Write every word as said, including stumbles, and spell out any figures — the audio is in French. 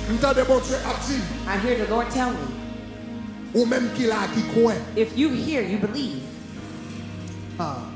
I hear the Lord tell me, if you hear, you believe. Ah.